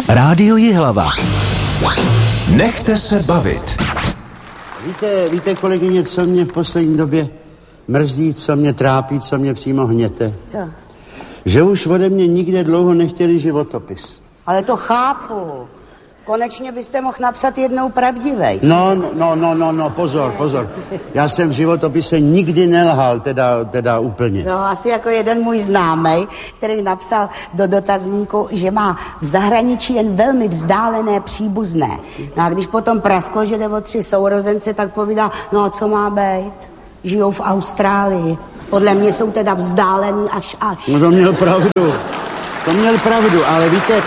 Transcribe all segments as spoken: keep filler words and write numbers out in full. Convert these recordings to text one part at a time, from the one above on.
Rádio Jihlava. Nechte se bavit. Víte, víte, kolegyně, co mě v poslední době mrzí, co mě trápí, co mě přímo hněte? Co? Že už ode mě nikde dlouho nechtěli životopis. Ale to chápu. Konečně byste mohl napsat jednou pravdivej. No, no, no, no, no, pozor, pozor. Já jsem v životopise nikdy nelhal, teda, teda úplně. No, asi jako jeden můj známej, který napsal do dotazníku, že má v zahraničí jen velmi vzdálené příbuzné. No a když potom prasklo, že jde o tři sourozence, tak povídá, no a co má být? Žijou v Austrálii. Podle mě jsou teda vzdálení až až. No to měl pravdu. To měl pravdu, ale víte...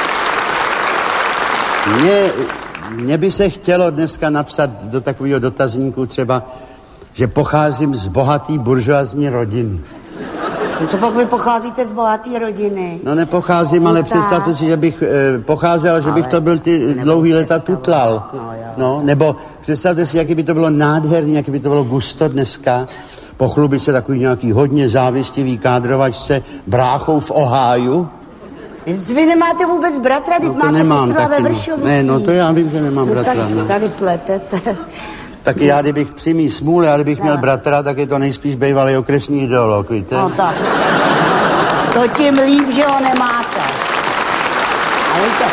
Mně, mně by se chtělo dneska napsat do takového dotazníku třeba, že pocházím z bohatý buržoazní rodiny. Co pak vy pocházíte z bohaté rodiny? No nepocházím, ale představte si, že bych e, pocházel, že bych to byl ty dlouhý leta tutlal. No, nebo představte si, jaký by to bylo nádherný, jaký by to bylo gusto dneska. Pochlubit se takový nějaký hodně závistivý kádrovačce bráchou v Oháju. Vy nemáte vůbec bratra, teď no, máte nemám, sestru a ve taky, Vršovicích. Ne, no to já vím, že nemám no, bratra. Tak, no. Tady pletete. Tak já, kdybych při mý smůle, ale kdybych no. měl bratra, tak je to nejspíš bývalý okresní ideolog, víte? No tak. To tím líp, že ho nemáte. A víte,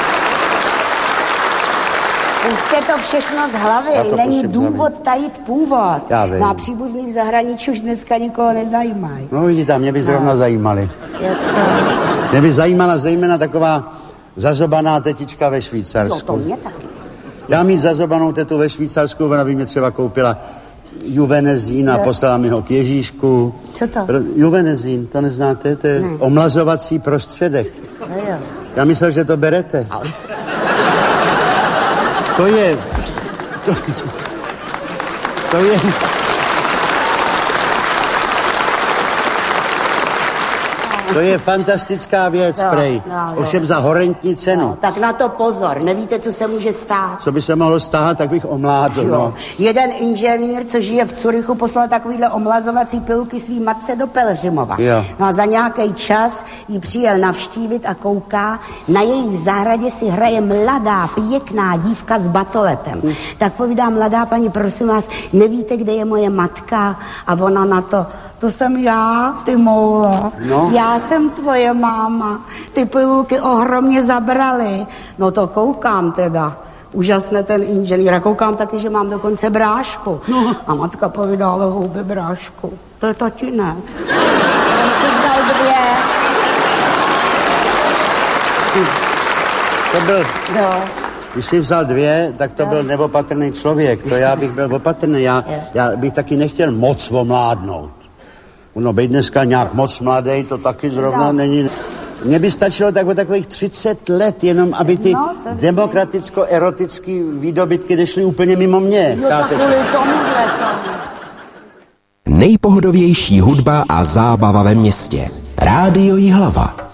puste to všechno z hlavy. Není důvod tajit původ. Já no a příbuzný v zahraničí už dneska nikoho nezajímají. No vidíte, mě by zrovna no. zajímali. Je to... Mě by zajímala zejména taková zazobaná tetička ve Švýcarsku. No to mě taky. Já mít zazobanou tetu ve Švýcarsku, ona by mě třeba koupila juvenezín a poslala mi ho k Ježíšku. Co to? Juvenezín, to neznáte? To je ne. omlazovací prostředek. No jo. Já myslel, že to berete. Ale... To je... To, to je... To je fantastická věc, no, prej. No, no. Ovšem za horentní cenu. No, tak na to pozor, nevíte, co se může stát. Co by se mohlo stát, tak bych omládl, no. Jeden inženýr, co žije v Curychu, poslal takovýhle omlazovací pilulky svý matce do Pelhřimova. Jo. No a za nějaký čas jí přijel navštívit a kouká, na jejich zahradě si hraje mladá, pěkná dívka s batoletem. Hm. Tak povídá, mladá paní, prosím vás, nevíte, kde je moje matka? A ona na to... To jsem já, ty moulo. No. Já jsem tvoje máma. Ty pilulky ohromně zabrali. No to koukám teda. Úžasné ten inženýr. A koukám taky, že mám dokonce brášku. No. A matka povídala, houby brášku. To je tatínek. On si vzal dvě. To byl... Jo. Když jsi vzal dvě, tak to jo. byl neopatrný člověk. To já bych byl opatrný. Já, já bych taky nechtěl moc omládnout. No, být dneska nějak moc mladý, to taky zrovna no. není... Mně by stačilo tak o takových třicet let, jenom aby ty no, demokraticko-erotický výdobytky nešly úplně mimo mě. Jo, tak kvůli tomuhle Nejpohodovější hudba a zábava ve městě. Rádio Jihlava.